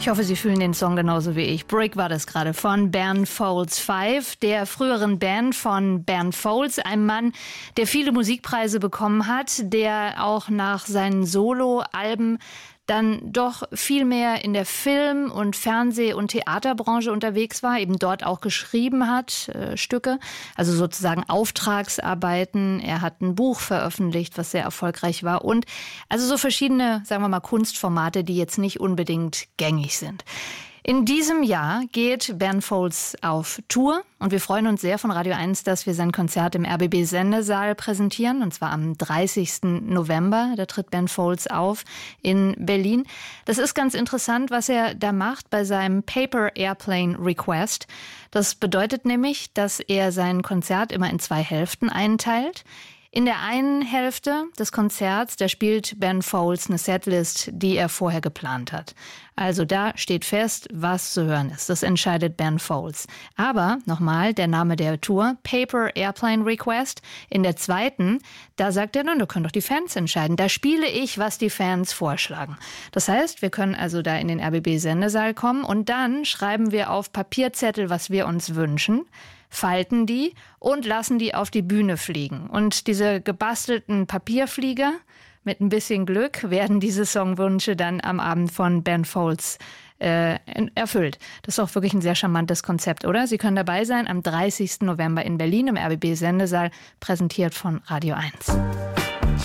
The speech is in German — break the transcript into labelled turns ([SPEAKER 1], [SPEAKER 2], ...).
[SPEAKER 1] Ich hoffe, Sie fühlen den Song genauso wie ich. Brick war das gerade von Ben Folds 5, der früheren Band von Ben Folds, einem Mann, der viele Musikpreise bekommen hat, der auch nach seinen Soloalben dann doch viel mehr in der Film- und Fernseh- und Theaterbranche unterwegs war, eben dort auch geschrieben hat, Stücke, also sozusagen Auftragsarbeiten. Er hat ein Buch veröffentlicht, was sehr erfolgreich war und also so verschiedene, sagen wir mal, Kunstformate, die jetzt nicht unbedingt gängig sind. In diesem Jahr geht Ben Folds auf Tour und wir freuen uns sehr von Radio 1, dass wir sein Konzert im RBB-Sendesaal präsentieren, und zwar am 30. November. Da tritt Ben Folds auf in Berlin. Das ist ganz interessant, was er da macht bei seinem Paper Airplane Request. Das bedeutet nämlich, dass er sein Konzert immer in 2 Hälften einteilt. In der einen Hälfte des Konzerts, da spielt Ben Folds eine Setlist, die er vorher geplant hat. Also da steht fest, was zu hören ist. Das entscheidet Ben Folds. Aber, nochmal, der Name der Tour, Paper Airplane Request. In der zweiten, da sagt er, da können doch die Fans entscheiden. Da spiele ich, was die Fans vorschlagen. Das heißt, wir können also da in den RBB-Sendesaal kommen und dann schreiben wir auf Papierzettel, was wir uns wünschen, falten die und lassen die auf die Bühne fliegen. Und diese gebastelten Papierflieger, mit ein bisschen Glück, werden diese Songwünsche dann am Abend von Ben Folds erfüllt. Das ist auch wirklich ein sehr charmantes Konzept, oder? Sie können dabei sein am 30. November in Berlin im RBB-Sendesaal, präsentiert von Radio 1.